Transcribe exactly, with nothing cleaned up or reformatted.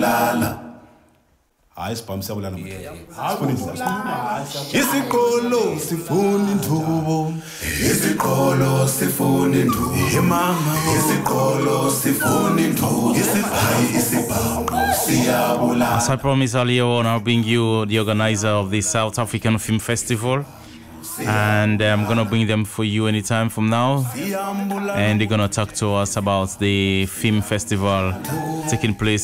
siyabulala hayi sibhamu siyabulala isikolo sifuna indubo isikolo sifuna indubo mama isikolo sifuna indubo isihayi isibhamu siyabulala. As I promised earlier on, I'll bring you the organizer of the South African Film Festival, and I'm gonna bring them for you anytime from now, and they're gonna talk to us about the film festival taking place